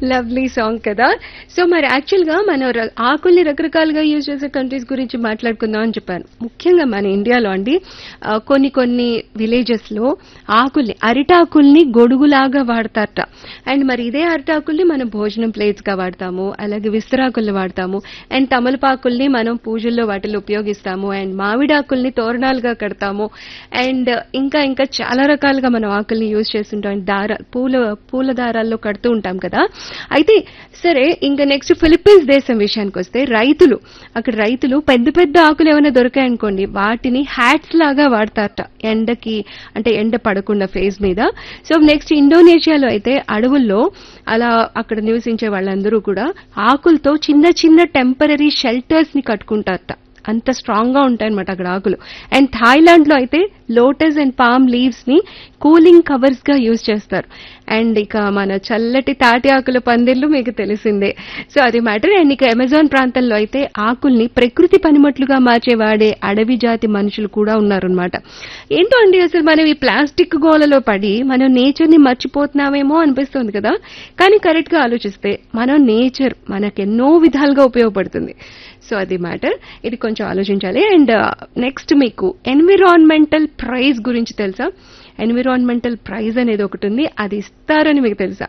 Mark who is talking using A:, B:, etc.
A: Lovely song కదా. So మరి actual గా మనం ఆకుల్ని రకరకాలుగా యూజ్ చేసే కంట్రీస్ గురించి మాట్లాడుకుందాం అని చెప్పాను. ముఖ్యంగా మన ఇండియాలో అండి కొన్ని కొన్ని విలేజెస్ లో ఆకుల్ని అరిటాకుల్ని గొడుగులాగా వాడతారట. అండ్ మరి ఇదే అరిటాకుల్ని మనం భోజనం ప్లేట్స్ గా వాడతాము, అలాగే విస్తరాకుల్ని వాడతాము, అండ్ తమలపాకుల్ని మనం పూజల్లో వాటిలో ఉపయోగిస్తాము, అండ్ మామిడాకుల్ని తోరణాలుగా కడతాము, అండ్ ఇంకా ఇంకా చాలా రకాలుగా మనం ఆకుల్ని యూజ్ చేస్తుంటాం. పూల దారాల్లో కడుతూ ఉంటాం కదా. అయితే సరే, ఇంకా నెక్స్ట్ ఫిలిప్పీన్స్ దేశం విషయానికి వస్తే అక్కడ రైతులు పెద్ద పెద్ద ఆకులు ఏమైనా దొరికాయనుకోండి వాటిని హ్యాట్స్ లాగా వాడతారట ఎండకి, అంటే ఎండ పడకుండా ఫేస్ మీద. సో నెక్స్ట్ ఇండోనేషియాలో అయితే అడవుల్లో అలా అక్కడ నివసించే వాళ్ళందరూ కూడా ఆకులతో చిన్న చిన్న టెంపరరీ షెల్టర్స్ ని కట్టుకుంటారట. అంత స్ట్రాంగ్ గా ఉంటాయన్నమాట అక్కడ ఆకులు. అండ్ థాయిలాండ్ లో అయితే లోటస్ అండ్ పామ్ లీవ్స్ ని కూలింగ్ కవర్స్ గా యూజ్ చేస్తారు. అండ్ ఇక మన చల్లటి తాటి ఆకుల పందిర్లు మీకు తెలిసిందే. సో అది మ్యాటర్. అండ్ ఇక అమెజాన్ ప్రాంతంలో అయితే ఆకుల్ని ప్రకృతి పనిముట్లుగా మార్చే వాడే అడవి జాతి మనుషులు కూడా ఉన్నారనమాట. ఏంటో అండి, అసలు మనం ఈ ప్లాస్టిక్ గోలలో పడి మనం నేచర్ ని మర్చిపోతున్నామేమో అనిపిస్తుంది కదా. కానీ కరెక్ట్ గా ఆలోచిస్తే నేచర్ మనకెన్నో విధాలుగా ఉపయోగపడుతుంది. సో అది మ్యాటర్. ఇది కొంచెం ఆలోచించాలి. అండ్ నెక్స్ట్ మీకు ఎన్విరాన్మెంటల్ ప్రైజ్ గురించి తెలుసా? ఎన్విరాన్మెంటల్ ప్రైజ్ అనేది ఒకటి ఉంది, అది ఇస్తారని మీకు తెలుసా?